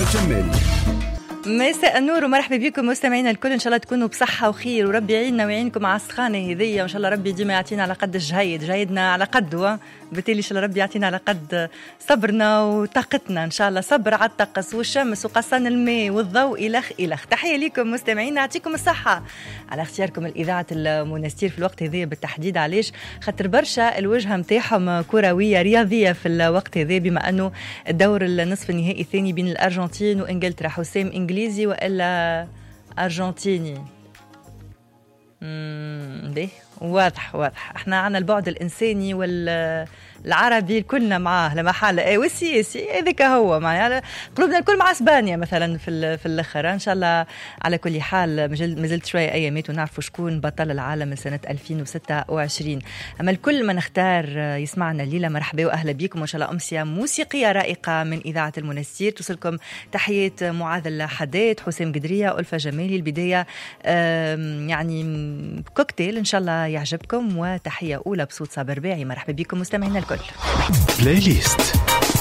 جمال. مساء النور ومرحبا بكم مستمعينا الكل. ان شاء الله تكونوا بصحه وخير وربي يعيننا ويعينكم على السخانه هذيا، وان شاء الله ربي ديما يعطينا على قد الجهيد، جهيدنا على قده، بالتالي ان شاء الله ربي يعطينا على قد صبرنا وطاقتنا. ان شاء الله صبر على الطقس والشمس وقصان الماء والضوء الخ. تحيه لكم مستمعينا، يعطيكم الصحه على اختياركم الاذاعه المنستير في الوقت هذا بالتحديد. علاش؟ خاطر برشا الوجهه نتاعهم كرويه رياضيه في الوقت هذا، بما انه الدور النصف النهائي الثاني بين الارجنتين وانجلترا. حسام انجليزي والا ارجنتيني؟ ده واضح احنا عنا البعد الانساني والعربي كلنا معاه لما حال والسياسي هذاك هو معناها قلوبنا الكل مع اسبانيا مثلا في الاخر. ان شاء الله على كل حال مازلت شويه ايامات ونعرفوا شكون بطل العالم من سنه 2026. اما الكل ما نختار يسمعنا الليله، مرحبا واهلا بكم، وان شاء الله امسيه موسيقيه رائقه من اذاعه المنستير. توصلكم تحيات معاذ الحداد، حسام قدريه، ألفة جمالي. البدايه يعني كوكتيل ان شاء الله يعجبكم، وتحيه اولى بصوت صابر باعي. مرحبا بكم مستمعينا الكل. بلاي ليست